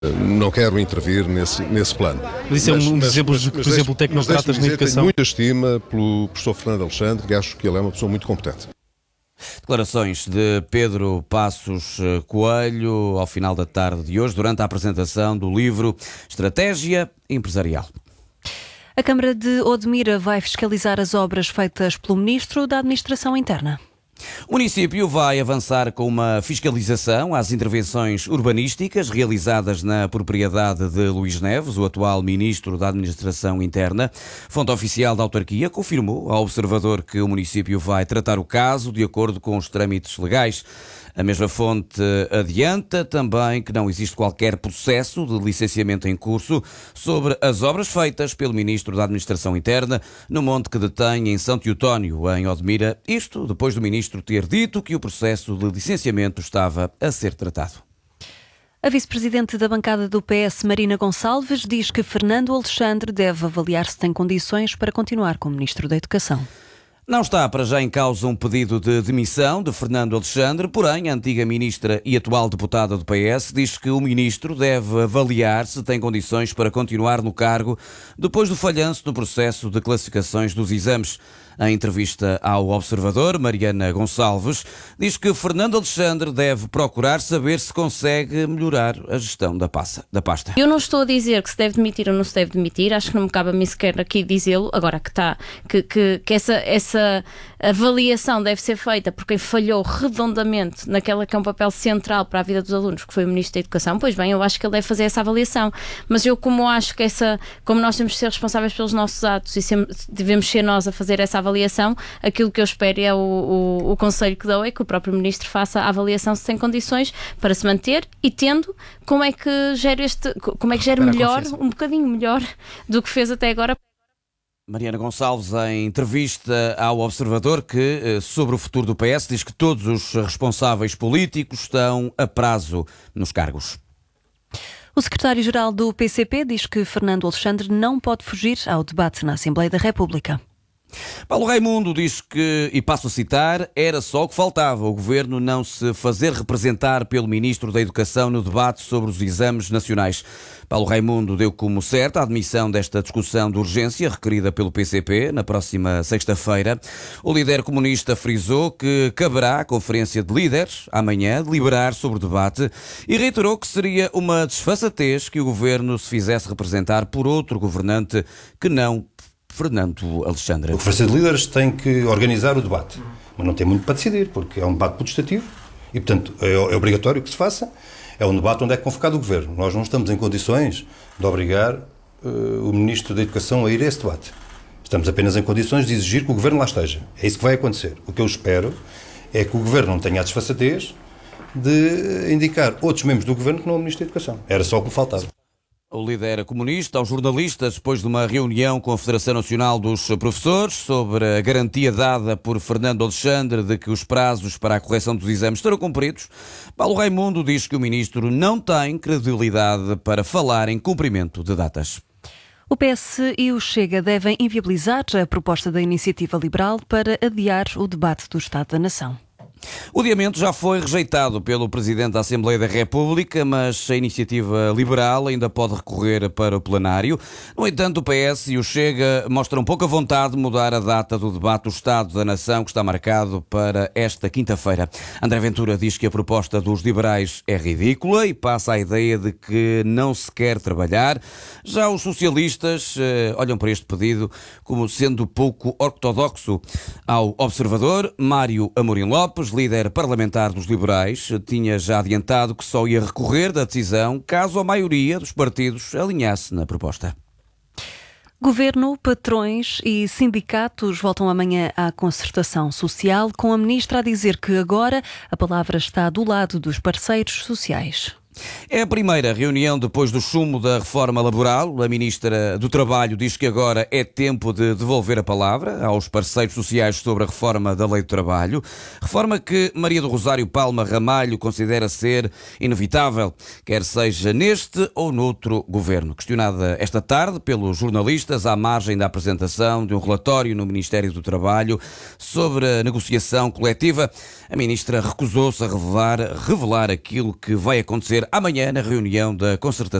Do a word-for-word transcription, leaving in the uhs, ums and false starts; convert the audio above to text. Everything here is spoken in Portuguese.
Não quero intervir nesse, nesse plano. Mas isso é um dos exemplos de, por exemplo, tecnocratas na educação. Tenho muita estima pelo professor Fernando Alexandre e acho que ele é uma pessoa muito competente. Declarações de Pedro Passos Coelho ao final da tarde de hoje, durante a apresentação do livro Estratégia Empresarial. A Câmara de Odmira vai fiscalizar as obras feitas pelo Ministro da Administração Interna. O município vai avançar com uma fiscalização às intervenções urbanísticas realizadas na propriedade de Luís Neves, o atual Ministro da Administração Interna. Fonte oficial da autarquia confirmou ao Observador que o município vai tratar o caso de acordo com os trâmites legais. A mesma fonte adianta também que não existe qualquer processo de licenciamento em curso sobre as obras feitas pelo Ministro da Administração Interna no monte que detém em São Teotónio, em Odmira. Isto depois do Ministro ter dito que o processo de licenciamento estava a ser tratado. A vice-presidente da bancada do P S, Marina Gonçalves, diz que Fernando Alexandre deve avaliar se tem condições para continuar como Ministro da Educação. Não está para já em causa um pedido de demissão de Fernando Alexandre, porém a antiga ministra e atual deputada do P S diz que o ministro deve avaliar se tem condições para continuar no cargo depois do falhanço do processo de classificações dos exames. Em entrevista ao Observador, Mariana Gonçalves diz que Fernando Alexandre deve procurar saber se consegue melhorar a gestão da pasta. Eu não estou a dizer que se deve demitir ou não se deve demitir, acho que não me cabe a mim sequer aqui dizê-lo, agora que está, que, que, que essa, essa avaliação deve ser feita por quem falhou redondamente naquela que é um papel central para a vida dos alunos, que foi o Ministro da Educação. Pois bem, eu acho que ele deve fazer essa avaliação, mas eu como acho que essa, como nós temos de ser responsáveis pelos nossos atos e sempre, devemos ser nós a fazer essa avaliação, aquilo que eu espero é o, o, o conselho que dou é que o próprio Ministro faça a avaliação se tem condições para se manter e tendo, como é que gera este, como é que gera melhor, um bocadinho melhor do que fez até agora. Mariana Gonçalves, em entrevista ao Observador, que sobre o futuro do P S diz que todos os responsáveis políticos estão a prazo nos cargos. O secretário-geral do P C P diz que Fernando Alexandre não pode fugir ao debate na Assembleia da República. Paulo Raimundo diz que, e passo a citar, era só o que faltava, o Governo não se fazer representar pelo Ministro da Educação no debate sobre os exames nacionais. Paulo Raimundo deu como certa a admissão desta discussão de urgência requerida pelo P C P na próxima sexta-feira. O líder comunista frisou que caberá à Conferência de Líderes, amanhã, deliberar sobre o debate e reiterou que seria uma desfaçatez que o Governo se fizesse representar por outro governante que não Fernando Alexandre. A Conferência de Líderes tem que organizar o debate, mas não tem muito para decidir, porque é um debate potestativo e, portanto, é, é obrigatório que se faça. É um debate onde é convocado o Governo. Nós não estamos em condições de obrigar uh, o Ministro da Educação a ir a esse debate. Estamos apenas em condições de exigir que o Governo lá esteja. É isso que vai acontecer. O que eu espero é que o Governo não tenha a desfaçatez de indicar outros membros do Governo que não o Ministro da Educação. Era só o que me faltava. O líder comunista aos jornalistas, depois de uma reunião com a Federação Nacional dos Professores sobre a garantia dada por Fernando Alexandre de que os prazos para a correção dos exames serão cumpridos, Paulo Raimundo diz que o ministro não tem credibilidade para falar em cumprimento de datas. O P S e o Chega devem inviabilizar a proposta da Iniciativa Liberal para adiar o debate do Estado da Nação. O adiamento já foi rejeitado pelo Presidente da Assembleia da República, mas a Iniciativa Liberal ainda pode recorrer para o plenário. No entanto, o P S e o Chega mostram pouca vontade de mudar a data do debate do Estado da Nação, que está marcado para esta quinta-feira. André Ventura diz que a proposta dos liberais é ridícula e passa a ideia de que não se quer trabalhar. Já os socialistas eh, olham para este pedido como sendo pouco ortodoxo. Ao Observador, Mário Amorim Lopes, líder parlamentar dos liberais, tinha já adiantado que só ia recorrer da decisão caso a maioria dos partidos alinhasse na proposta. Governo, patrões e sindicatos voltam amanhã à concertação social, com a ministra a dizer que agora a palavra está do lado dos parceiros sociais. É a primeira reunião depois do chumbo da reforma laboral. A Ministra do Trabalho diz que agora é tempo de devolver a palavra aos parceiros sociais sobre a reforma da Lei do Trabalho. Reforma que Maria do Rosário Palma Ramalho considera ser inevitável, quer seja neste ou noutro governo. Questionada esta tarde pelos jornalistas à margem da apresentação de um relatório no Ministério do Trabalho sobre a negociação coletiva, a Ministra recusou-se a revelar, revelar aquilo que vai acontecer amanhã na reunião da concertação.